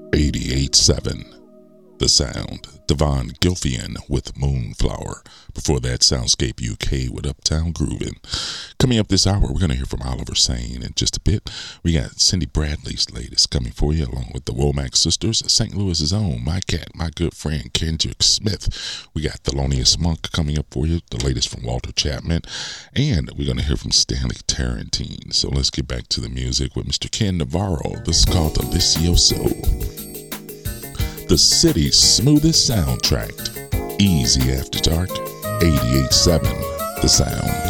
88.7 The Sound. Devon Gilfian with Moonflower. Before that, Soundscape UK with Uptown Groovin'. Coming up this hour, we're going to hear from Oliver Sane in just a bit. We got Cindy Bradley's latest coming for you, along with the Womack Sisters, St. Louis's own, my cat, my good friend Kendrick Smith. We got Thelonious Monk coming up for you, the latest from Walter Chapman. And we're going to hear from Stanley Tarantine. So let's get back to the music with Mr. Ken Navarro. This is called Delicioso. The city's smoothest soundtrack. Easy After Dark, 88.7 The Sound.